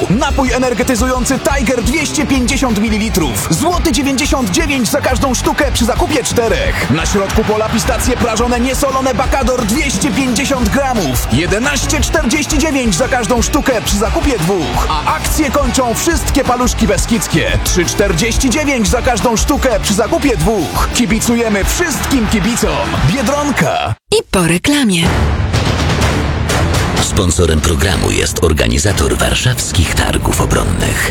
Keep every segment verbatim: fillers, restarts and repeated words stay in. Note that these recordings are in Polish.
Napój energetyzujący Tiger dwieście pięćdziesiąt mililitrów. Złoty dziewięćdziesiąt dziewięć za każdą sztukę przy zakupie czterech. Na środku pola pistacje prażone niesolone Bacador dwieście pięćdziesiąt gramów. jedenaście czterdzieści dziewięć za każdą sztukę przy zakupie dwóch. A akcje kończą wszystkie paluszki beskidzkie. trzy czterdzieści dziewięć za każdą sztukę przy zakupie dwóch. Kibicujemy wszystkim kibicom. Biedronka. I po reklamie. Sponsorem programu jest organizator warszawskich targów obronnych.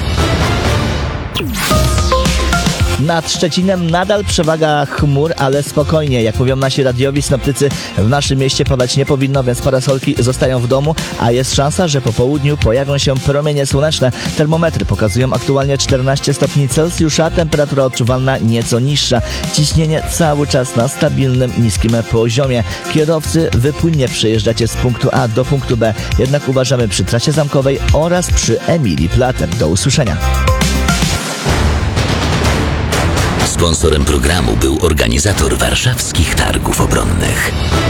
Nad Szczecinem nadal przewaga chmur, ale spokojnie. Jak mówią nasi radiowi, synoptycy, w naszym mieście padać nie powinno, więc parasolki zostają w domu, a jest szansa, że po południu pojawią się promienie słoneczne. Termometry pokazują aktualnie czternaście stopni Celsjusza, temperatura odczuwalna nieco niższa. Ciśnienie cały czas na stabilnym, niskim poziomie. Kierowcy, wy płynnie przejeżdżacie z punktu A do punktu B, jednak uważamy przy trasie zamkowej oraz przy Emilii Plater. Do usłyszenia. Sponsorem programu był organizator warszawskich targów obronnych.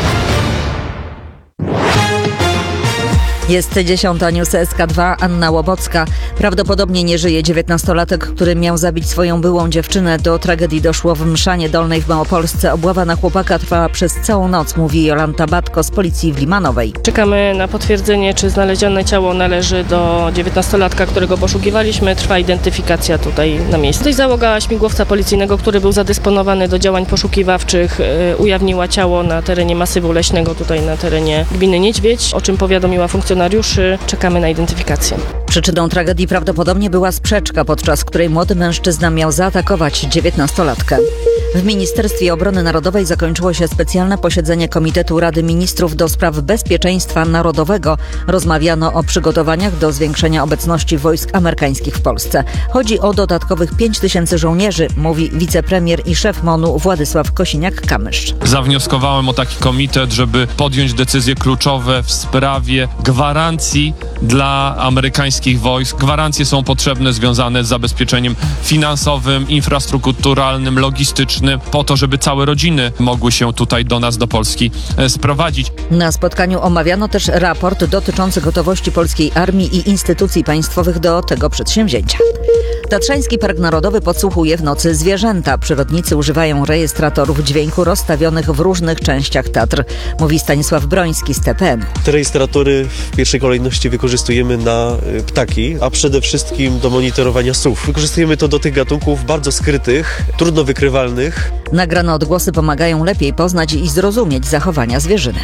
Jest dziesiąta, news S K dwa, Anna Łobocka. Prawdopodobnie nie żyje dziewiętnastolatek, który miał zabić swoją byłą dziewczynę. Do tragedii doszło w Mszanie Dolnej w Małopolsce. Obława na chłopaka trwała przez całą noc, mówi Jolanta Batko z policji w Limanowej. Czekamy na potwierdzenie, czy znalezione ciało należy do dziewiętnastolatka, którego poszukiwaliśmy. Trwa identyfikacja tutaj na miejscu. Tutaj załoga śmigłowca policyjnego, który był zadysponowany do działań poszukiwawczych, yy, ujawniła ciało na terenie masywu leśnego, tutaj na terenie gminy Niedźwiedź, o czym powiadomiła funkcjonariuszy. Czekamy na identyfikację. Przyczyną tragedii prawdopodobnie była sprzeczka, podczas której młody mężczyzna miał zaatakować dziewiętnastolatkę. W Ministerstwie Obrony Narodowej zakończyło się specjalne posiedzenie Komitetu Rady Ministrów do spraw bezpieczeństwa narodowego. Rozmawiano o przygotowaniach do zwiększenia obecności wojsk amerykańskich w Polsce. Chodzi o dodatkowych pięć tysięcy żołnierzy, mówi wicepremier i szef MON-u Władysław Kosiniak-Kamysz. Zawnioskowałem o taki komitet, żeby podjąć decyzje kluczowe w sprawie gwarancji dla amerykańskich wojsk. Gwarancje są potrzebne, związane z zabezpieczeniem finansowym, infrastrukturalnym, logistycznym, po to, żeby całe rodziny mogły się tutaj do nas, do Polski sprowadzić. Na spotkaniu omawiano też raport dotyczący gotowości polskiej armii i instytucji państwowych do tego przedsięwzięcia. Tatrzański Park Narodowy podsłuchuje w nocy zwierzęta. Przyrodnicy używają rejestratorów dźwięku rozstawionych w różnych częściach Tatr, mówi Stanisław Broński z T P M. Te rejestratory w pierwszej kolejności wykorzystujemy na ptaki, a przede wszystkim do monitorowania sów. Wykorzystujemy to do tych gatunków bardzo skrytych, trudno wykrywalnych. Nagrane odgłosy pomagają lepiej poznać i zrozumieć zachowania zwierzyny.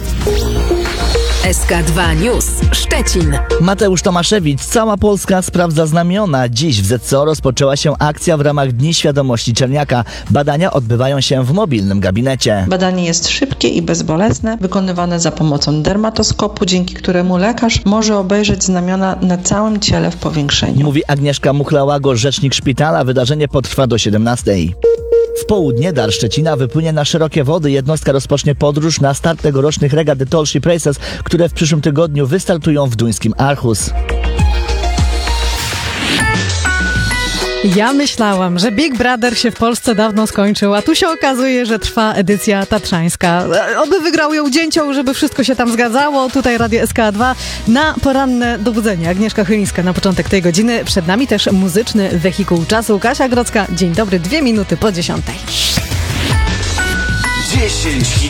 S K dwa News Szczecin. Mateusz Tomaszewicz. Cała Polska sprawdza znamiona. Dziś w Z C O rozpoczęła się akcja w ramach Dni Świadomości Czerniaka. Badania odbywają się w mobilnym gabinecie. Badanie jest szybkie i bezbolesne, wykonywane za pomocą dermatoskopu, dzięki któremu lekarz może obejrzeć znamiona na całym ciele w powiększeniu. Mówi Agnieszka Muchlałago, rzecznik szpitala. Wydarzenie potrwa do siedemnastej. W południe Dar Szczecina wypłynie na szerokie wody. Jednostka rozpocznie podróż na start tegorocznych regat The Tall Ship Races, które w przyszłym tygodniu wystartują w duńskim Aarhus. Ja myślałam, że Big Brother się w Polsce dawno skończył, a tu się okazuje, że trwa edycja tatrzańska. Oby wygrał ją dzięcioł, żeby wszystko się tam zgadzało. Tutaj Radio S K dwa na poranne dobudzenie. Agnieszka Chylińska na początek tej godziny. Przed nami też muzyczny wehikuł czasu. Kasia Grodzka, dzień dobry, dwie minuty po dziesiątej. dziesięć